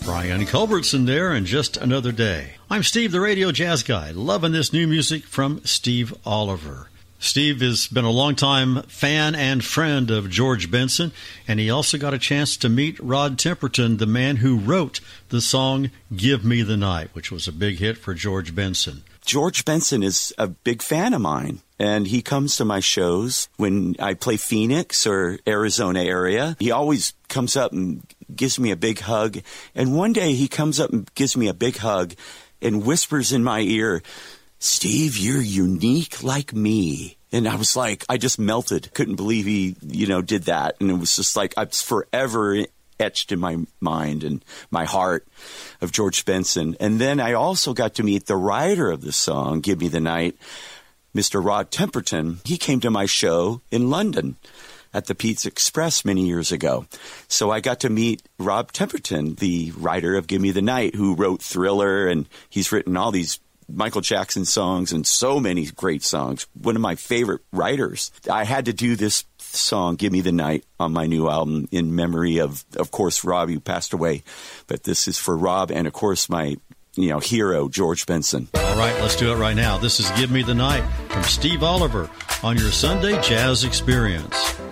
Brian Culbertson there, and Just Another Day. I'm Steve, the radio jazz guy, loving this new music from Steve Oliver. Steve has been a longtime fan and friend of George Benson, and he also got a chance to meet Rod Temperton, the man who wrote the song Give Me the Night, which was a big hit for George Benson. George Benson is a big fan of mine, and he comes to my shows when I play Phoenix or Arizona area. He always comes up and gives me a big hug, and one day he comes up and gives me a big hug and whispers in my ear, "Steve, you're unique like me." And I was like, I just melted. Couldn't believe he, did that. And it was just like, it's forever etched in my mind and my heart of George Benson. And then I also got to meet the writer of the song, Give Me the Night, Mr. Rod Temperton. He came to my show in London at the Pizza Express many years ago. So I got to meet Rob Temperton, the writer of Give Me the Night, who wrote Thriller, and he's written all these Michael Jackson songs and so many great songs. One of my favorite writers. I had to do this song, Give Me the Night, on my new album in memory of course, Rob, who passed away. But this is for Rob and, of course, my hero, George Benson. All right, let's do it right now. This is Give Me the Night from Steve Oliver on your Sunday Jazz Experience.